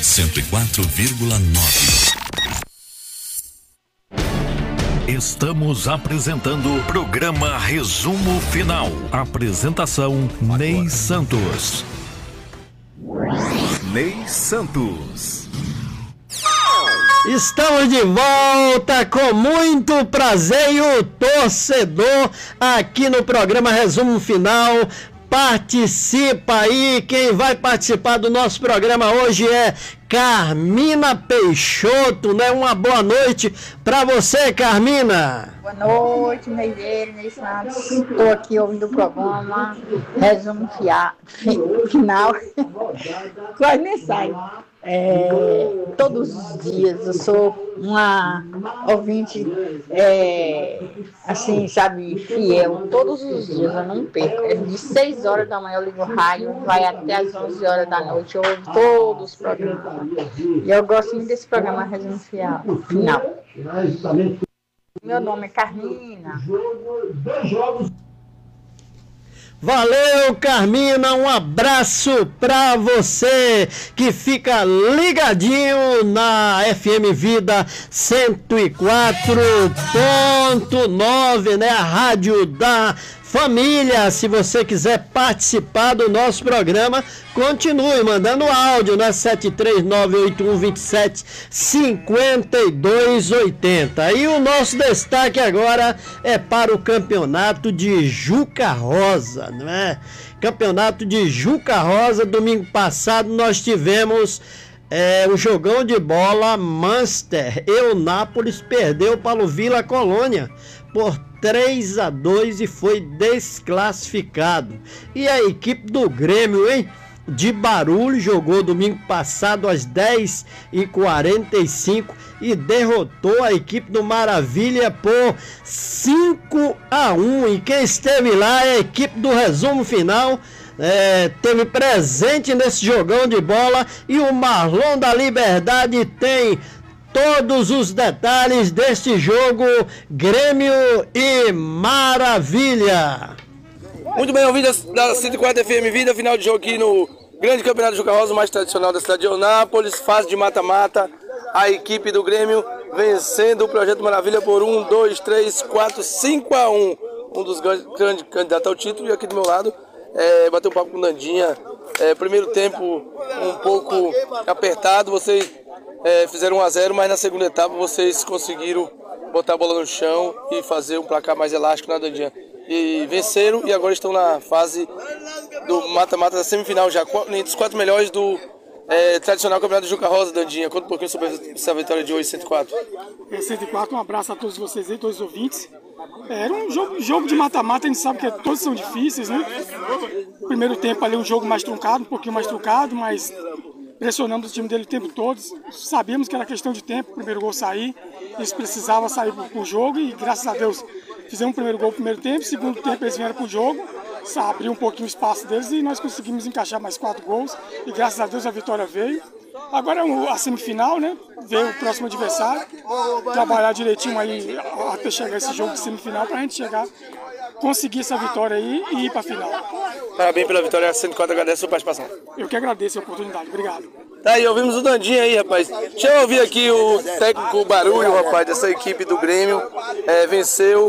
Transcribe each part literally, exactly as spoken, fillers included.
cento e quatro vírgula nove. Estamos apresentando o programa Resumo Final. Apresentação Ney Santos. Ney Santos. Estamos de volta com muito prazer e o torcedor aqui no programa Resumo Final. Participa aí, quem vai participar do nosso programa hoje é Carmina Peixoto, né? Uma boa noite para você, Carmina. Boa noite, Neiveiro, Ney Santos. Estou aqui ouvindo o programa Resumo fia, fi, Final. Quase nem sai. É, todos os dias eu sou uma ouvinte, é, assim, sabe, fiel. Todos os dias eu não perco. É de seis horas da manhã eu ligo o rádio, vai até as onze horas da noite. Eu ouvo todos os programas. E eu gosto muito desse programa Resumo Final. Meu nome é Carmina. Valeu, Carmina, um abraço pra você que fica ligadinho na F M Vida cento e quatro ponto nove, né? A rádio da família. Se você quiser participar do nosso programa, continue mandando áudio na sete três nove oito um dois sete cinco dois oito zero. E o nosso destaque agora é para o campeonato de Juca Rosa, não é? Campeonato de Juca Rosa, domingo passado nós tivemos é, o jogão de bola Manchester. E o Nápoles perdeu para o Vila Colônia por três a dois e foi desclassificado. E a equipe do Grêmio, hein? De Barulho, jogou domingo passado às dez e quarenta e cinco e derrotou a equipe do Maravilha por cinco a um. E quem esteve lá é a equipe do Resumo Final. É, teve presente nesse jogão de bola, e o Marlon da Liberdade tem todos os detalhes deste jogo Grêmio e Maravilha. Muito bem, ouvintes da cento e quatro F M Vida, final de jogo aqui no grande campeonato de Juca Rosa, o mais tradicional da cidade de Eunápolis, fase de mata-mata. A equipe do Grêmio vencendo o Projeto Maravilha por um, dois, três, quatro, cinco a um. Um dos grandes candidatos ao título. E aqui do meu lado, é, bateu um papo com o Nandinha. É, primeiro tempo um pouco apertado, vocês é, fizeram um a zero, mas na segunda etapa vocês conseguiram botar a bola no chão e fazer um placar mais elástico na Nandinha. E venceram e agora estão na fase do mata-mata da semifinal já, entre os quatro melhores do é, tradicional campeonato de Juca Rosa, Dandinha. Conta um pouquinho sobre essa vitória de hoje, cento e quatro. É, cento e quatro, um abraço a todos vocês aí, todos os ouvintes. É, era um jogo, jogo de mata-mata, a gente sabe que todos são difíceis, né? Primeiro tempo ali um jogo mais truncado, um pouquinho mais truncado, mas pressionamos o time dele o tempo todo. Sabíamos que era questão de tempo, o primeiro gol sair, eles precisavam sair para o jogo e graças a Deus fizemos o primeiro gol no primeiro tempo, segundo tempo eles vieram para o jogo, abriu um pouquinho o espaço deles e nós conseguimos encaixar mais quatro gols e graças a Deus a vitória veio. Agora é a semifinal, né? Ver o próximo adversário, trabalhar direitinho aí até chegar esse jogo de semifinal para a gente chegar, conseguir essa vitória aí e ir para a final. Parabéns pela vitória, a cento e quatro agradece a sua participação. Eu que agradeço a oportunidade, obrigado. Tá aí, ouvimos o Dandinha aí, rapaz. Deixa eu ouvir aqui o técnico Barulho, rapaz, dessa equipe do Grêmio. É, venceu,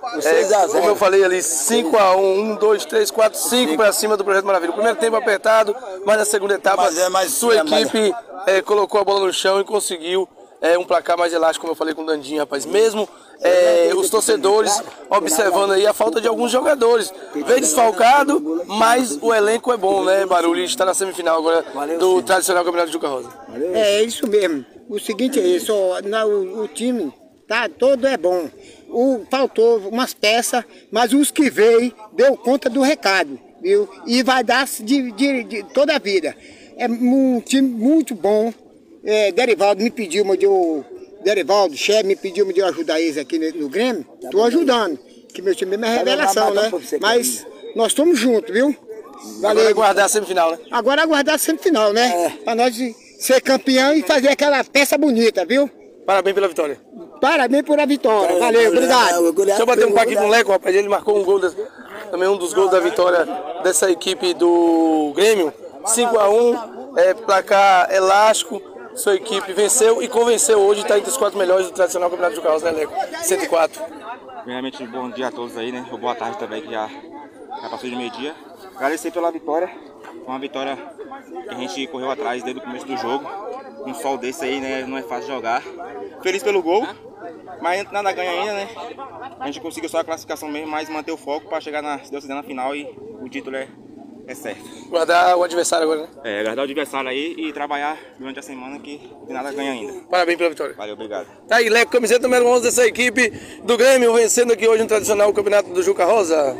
é, como eu falei ali, cinco a um, um, dois, três, quatro, cinco para cima do Projeto Maravilha. O primeiro tempo apertado, mas na segunda etapa, mas é, mas, sua é, equipe mas... é, colocou a bola no chão e conseguiu é, um placar mais elástico, como eu falei com o Dandinha, rapaz. Mesmo é, os torcedores observando aí a falta de alguns jogadores. Veio desfalcado, mas o elenco é bom, né, Barulho? Está na semifinal agora do tradicional campeonato de Juca Rosa. É isso mesmo. O seguinte é isso, ó, na, o, o time tá, todo é bom. O, faltou umas peças, mas os que veio deu conta do recado, viu? E vai dar de, de, de toda a vida. É um time muito bom. É, Derivaldo me pediu, mas eu, Derivaldo, chefe, me pediu de ajudar eles aqui no, no Grêmio. Estou ajudando, que meu time é revelação, né? Mas nós estamos juntos, viu? Valeu. Agora aguardar a semifinal, né? Agora aguardar a semifinal, né? É. Para nós ser campeão e fazer aquela peça bonita, viu? Parabéns pela vitória. Parabéns pela vitória. Valeu, obrigado. Deixa eu bater um papo aqui com o Leco, rapaz. Ele marcou um gol, das, também um dos gols da vitória dessa equipe do Grêmio. cinco a um. é, placar elástico, sua equipe venceu e convenceu hoje, está entre os quatro melhores do tradicional Campeonato de Juca Rosa, né, Leco? cento e quatro. Primeiramente, bom dia a todos aí, né? Boa tarde também, que já, já passou de meio-dia. Agradecer pela vitória. Foi uma vitória que a gente correu atrás desde o começo do jogo. Um sol desse aí, né? Não é fácil jogar. Feliz pelo gol, mas nada ganha ainda, né? A gente conseguiu só a classificação mesmo, mas manter o foco para chegar, na, se Deus quiser, na final e o título é, é certo. Guardar o adversário agora, né? É, guardar o adversário aí e trabalhar durante a semana que nada ganha ainda. Parabéns pela vitória. Valeu, obrigado. Tá aí, Leco, camiseta número onze dessa equipe do Grêmio, vencendo aqui hoje no tradicional Campeonato do Juca Rosa.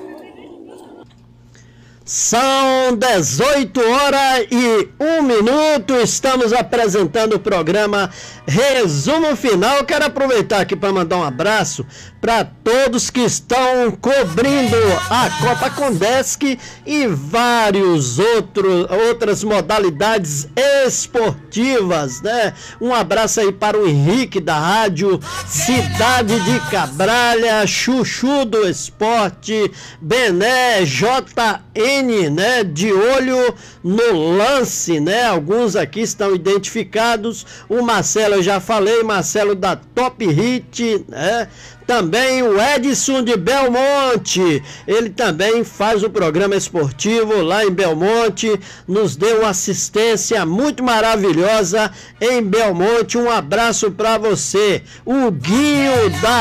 São dezoito horas e um minuto, estamos apresentando o programa Resumo Final. Quero aproveitar aqui para mandar um abraço para todos que estão cobrindo a Copa Condesc e vários outros outras modalidades esportivas, né? Um abraço aí para o Henrique da rádio Cidade de Cabralha, Chuchu do Esporte, Bené, J N, né? De olho no lance, né? Alguns aqui estão identificados. O Marcelo, eu já falei, Marcelo da Top Hit, né? Também o Edson de Belmonte, ele também faz o programa esportivo lá em Belmonte, nos deu uma assistência muito maravilhosa em Belmonte. Um abraço para você. O Guinho da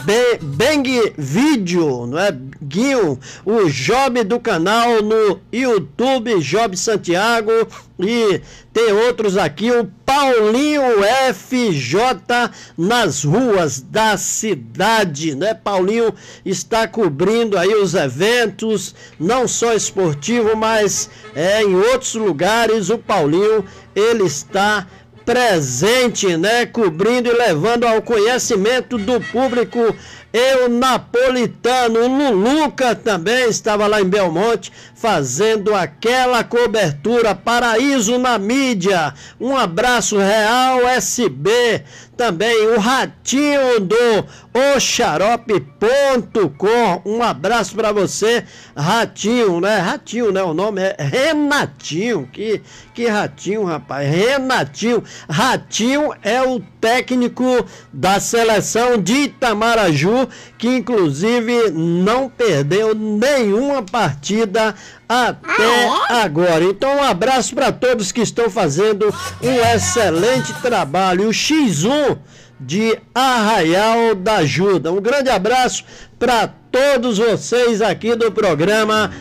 Bang Video, não é? Guinho, o Job do canal no YouTube, Job Santiago, e tem outros aqui, o Paulinho F J nas ruas da cidade, né? Paulinho está cobrindo aí os eventos, não só esportivo, mas é, em outros lugares. O Paulinho, ele está presente, né? Cobrindo e levando ao conhecimento do público. Eu, Napolitano, o Luluca também estava lá em Belmonte fazendo aquela cobertura. Paraíso na mídia. Um abraço, Real S B. Também o Ratinho do oxarope ponto com. Um abraço para você, Ratinho, né? Ratinho, né? O nome é Renatinho. Que, que Ratinho, rapaz? Renatinho. Ratinho é o técnico da seleção de Itamaraju, que inclusive não perdeu nenhuma partida até agora. Então, um abraço para todos que estão fazendo um excelente trabalho. O X um de Arraial da Ajuda. Um grande abraço para todos vocês aqui do programa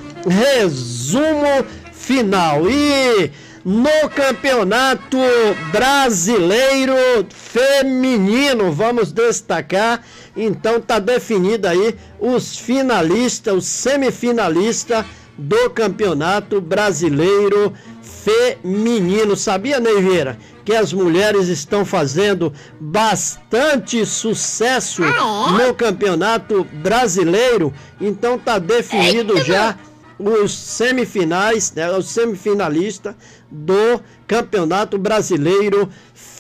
Resumo Final. E no Campeonato Brasileiro Feminino, vamos destacar, então tá definido aí os finalistas, os semifinalistas do Campeonato Brasileiro Feminino. Sabia, Neiveira, que as mulheres estão fazendo bastante sucesso no Campeonato Brasileiro? Então tá definido já os semifinais, né, os semifinalistas do Campeonato Brasileiro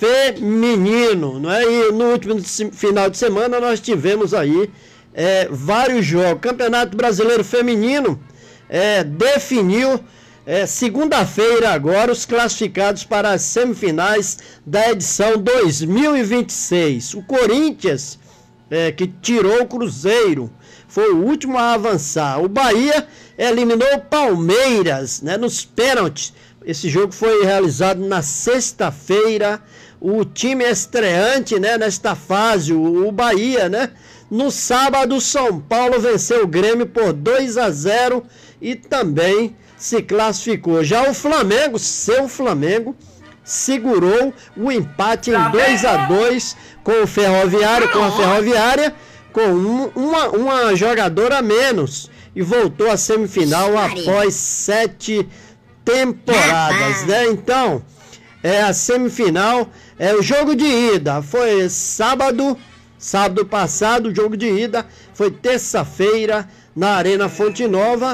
Feminino, não é? E no último final de semana nós tivemos aí é, vários jogos. Campeonato Brasileiro Feminino é, definiu é, segunda-feira agora os classificados para as semifinais da edição dois mil e vinte e seis. O Corinthians, é, que tirou o Cruzeiro, foi o último a avançar. O Bahia eliminou o Palmeiras, né, nos pênaltis. Esse jogo foi realizado na sexta-feira. O time estreante, né, nesta fase, o, o Bahia, né? No sábado, o São Paulo venceu o Grêmio por dois a zero e também se classificou. Já o Flamengo, seu Flamengo, segurou o empate em dois a dois com o Ferroviário, com a Ferroviária, com um, uma, uma jogadora a menos, e voltou à semifinal após sete temporadas, né? Então, é a semifinal, é o jogo de ida, foi sábado, sábado passado, o jogo de ida foi terça-feira na Arena Fonte Nova,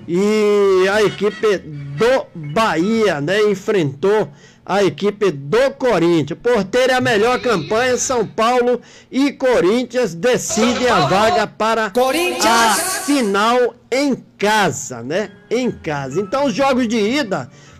e a equipe do Bahia, né, enfrentou a equipe do Corinthians. Por terem a melhor campanha, São Paulo e Corinthians decidem a vaga para a final em casa, né? Em casa. Então, os jogos de ida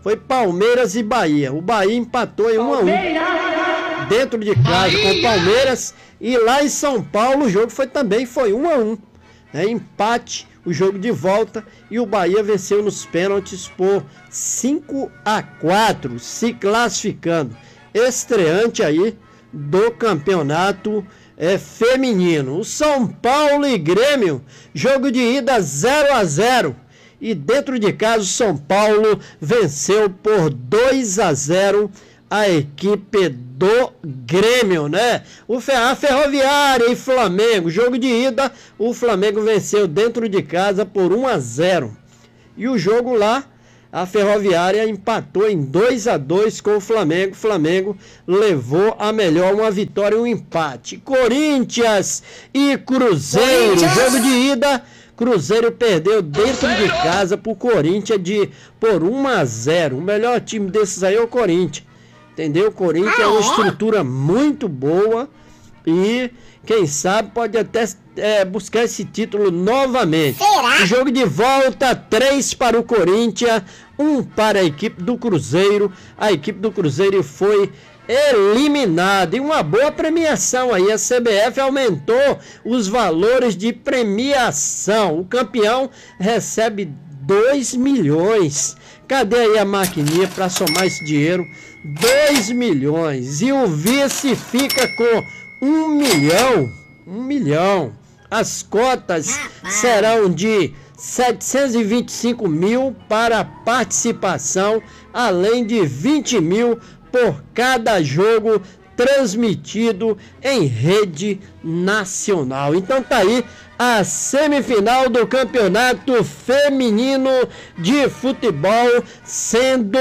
foi Palmeiras e Bahia. O Bahia empatou em um a um dentro de casa com o Palmeiras, e lá em São Paulo o jogo foi também foi um a um, né? Empate, o jogo de volta, e o Bahia venceu nos pênaltis por cinco a quatro, se classificando. Estreante aí do campeonato é, feminino. O São Paulo e Grêmio, jogo de ida zero a zero. E dentro de casa o São Paulo venceu por dois a zero a equipe do Grêmio, né? O a Ferroviária e Flamengo, jogo de ida, o Flamengo venceu dentro de casa por um a zero. E o jogo lá, a Ferroviária empatou em dois a dois com o Flamengo. O Flamengo levou a melhor, uma vitória e um empate. Corinthians e Cruzeiro, jogo de ida, Cruzeiro perdeu dentro de casa pro Corinthians de, por um a zero. O melhor time desses aí é o Corinthians. Entendeu? O Corinthians é uma estrutura muito boa e, quem sabe, pode até é, buscar esse título novamente. Será? Jogo de volta, três para o Corinthians, um para a equipe do Cruzeiro. A equipe do Cruzeiro foi eliminada. E uma boa premiação aí. A C B F aumentou os valores de premiação. O campeão recebe dois milhões. Cadê aí a maquininha para somar esse dinheiro? dois milhões. E o vice fica com um milhão. um milhão. As cotas serão de setecentos e vinte e cinco mil para participação, além de vinte mil por cada jogo transmitido em rede nacional. Então tá aí a semifinal do Campeonato Feminino de Futebol sendo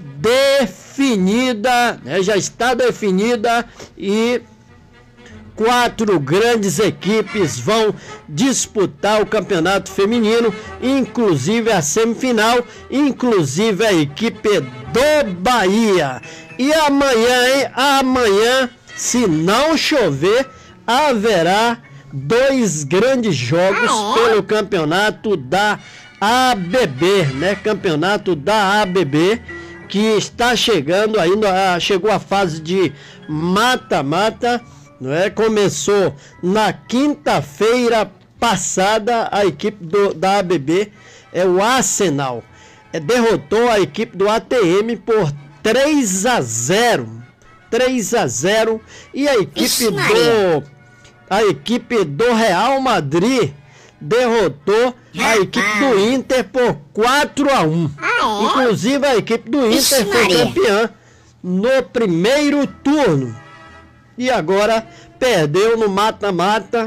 definida, né? Já está definida, e quatro grandes equipes vão disputar o campeonato feminino, inclusive a semifinal, inclusive a equipe do Bahia. E amanhã, hein? Amanhã, se não chover, haverá dois grandes jogos pelo campeonato da A B B, né? Campeonato da A B B, que está chegando ainda, chegou a fase de mata-mata, não é? Começou na quinta-feira passada. A equipe do, da A B B, é o Arsenal, é, derrotou a equipe do A T M por três a zero. três a zero. E a equipe do a equipe do Real Madrid derrotou a equipe do Inter por quatro a um. Inclusive a equipe do Inter foi campeã no primeiro turno. E agora perdeu no mata-mata,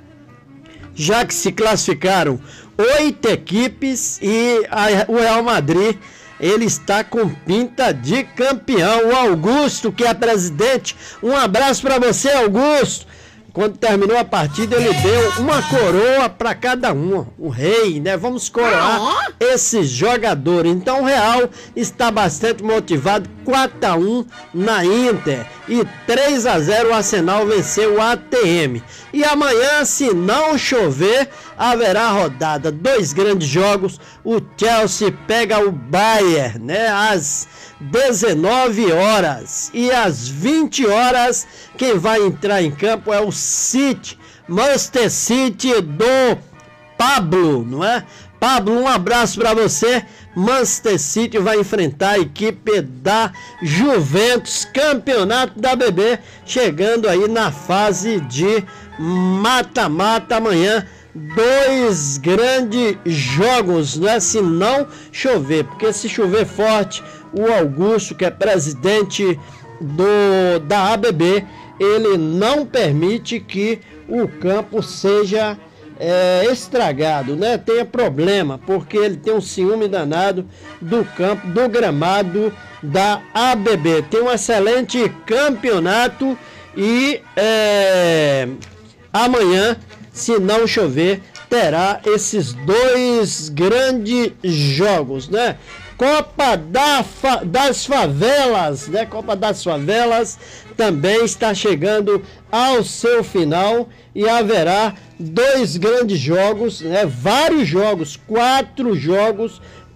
já que se classificaram oito equipes, e a, o Real Madrid, ele está com pinta de campeão. O Augusto, que é presidente, um abraço para você, Augusto. Quando terminou a partida, ele deu uma coroa para cada um, o rei, né? Vamos coroar esses jogadores. Então o Real está bastante motivado, quatro a um na Inter, e três a zero o Arsenal venceu o A T M. E amanhã, se não chover, haverá rodada, dois grandes jogos. O Chelsea pega o Bayern, né? Às dezenove horas, e às vinte horas quem vai entrar em campo é o City, Manchester City do Pablo, não é? Pablo, um abraço para você. Manchester City vai enfrentar a equipe da Juventus, campeonato da B B, chegando aí na fase de mata-mata. Amanhã, dois grandes jogos, não é? Se não chover, porque se chover forte, o Augusto, que é presidente do, da A B B, ele não permite que o campo seja é, estragado, né? Tenha problema, porque ele tem um ciúme danado do campo, do gramado da A B B. Tem um excelente campeonato e é, amanhã, se não chover, terá esses dois grandes jogos, né? Copa da fa das Favelas, né? Copa das Favelas também está chegando ao seu final, e haverá dois grandes jogos, né? Vários jogos, quatro jogos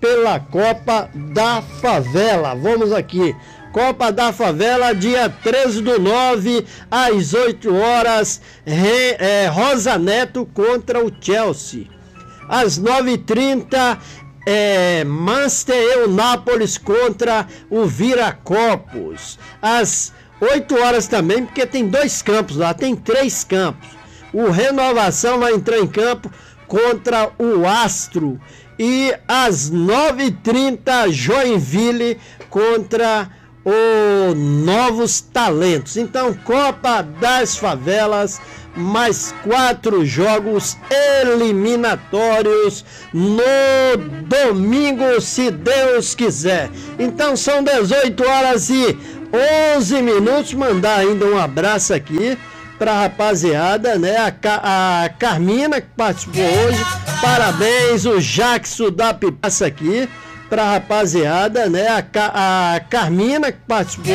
pela Copa da Favela. Vamos aqui. Copa da Favela, dia treze do nove, às oito horas, Re, é, Rosa Neto contra o Chelsea. Às nove e trinta, é, Manchester Nápoles contra o Viracopos. Às oito horas também, porque tem dois campos lá, tem três campos. O Renovação vai entrar em campo contra o Astro. E às nove e trinta, Joinville contra o Novos Talentos. Então, Copa das Favelas, mais quatro jogos eliminatórios no domingo, se Deus quiser. Então, são dezoito horas e onze minutos. Mandar ainda um abraço aqui pra rapaziada, né? A, Ca- a Carmina, que participou hoje. Parabéns, o Jackson da Pipaça aqui. Pra rapaziada, né? A, Ca- a Carmina, que participou